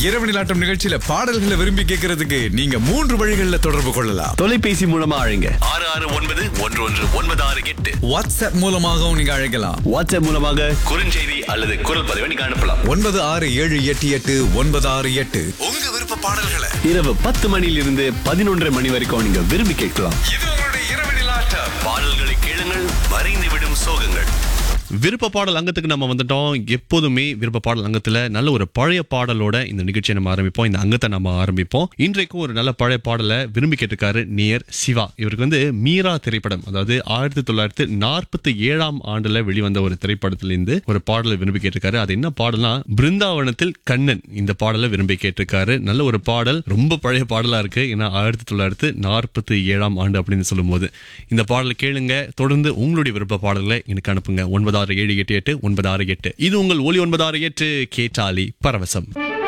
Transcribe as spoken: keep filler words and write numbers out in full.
இரவு நிலாட்டம் நிகழ்ச்சியில பாடல்களை விரும்பி கேட்கறதுக்கு நீங்க மூன்று வழிகள்ல தொடர்பு கொள்ளலாம். தொலைபேசி மூலமா அழைங்க ஆறு ஆறு ஒன்பது ஒன்று ஒன்று ஒன்பது ஆறு எட்டு. வாட்ஸ்அப் மூலமாகவும் நீங்க அழைக்கலாம். வாட்ஸ்அப் மூலமாக குறுஞ்செய்தி அல்லது குரல் பதிவை நீங்க அனுப்பலாம். ஒன்பது ஆறு ஏழு எட்டு எட்டு ஒன்பது ஆறு எட்டு. உங்க விருப்ப பாடல்களை இரவு பத்து மணியிலிருந்து பதினொன்றரை மணி வரைக்கும் நீங்க விரும்பி கேட்கலாம். இது உங்களுடைய இரவு நிலாட்டம். பாடல்களை கேளுங்கள், மறைந்து விடும் சோகங்கள். விருப்ப பாடல் அங்கத்துக்கு நம்ம வந்துட்டோம். எப்போதுமே விருப்ப பாடல் அங்கத்துல நல்ல ஒரு பழைய பாடலோட இந்த நிகழ்ச்சியை நம்ம ஆரம்பிப்போம். இந்த அங்கத்தை நம்ம ஆரம்பிப்போம். இன்றைக்கும் ஒரு நல்ல பழைய பாடலை விரும்பி கேட்டிருக்காரு நேயர் சிவா. இவருக்கு வந்து மீரா திரைப்படம், அதாவது ஆயிரத்தி தொள்ளாயிரத்தி நாற்பத்தி ஏழாம் ஆண்டுல வெளிவந்த ஒரு திரைப்படத்திலிருந்து ஒரு பாடலை விரும்பி கேட்டிருக்காரு. அது என்ன பாடல்னா பிருந்தாவனத்தில் கண்ணன். இந்த பாடலை விரும்பி கேட்டிருக்காரு. நல்ல ஒரு பாடல், ரொம்ப பழைய பாடலா இருக்கு. ஏன்னா ஆயிரத்தி தொள்ளாயிரத்தி நாற்பத்தி ஏழாம் ஆண்டு அப்படின்னு சொல்லும் போது இந்த பாடலை கேளுங்க. தொடர்ந்து உங்களுடைய விருப்ப பாடல்களை எனக்கு அனுப்புங்க. ஒன்பது ஆறு ஏழு எட்டு எட்டு ஒன்பது ஆறு எட்டு. இது உங்கள் ஒலி ஒன்பது ஆறு எட்டு கேட்டாலி பரவசம்.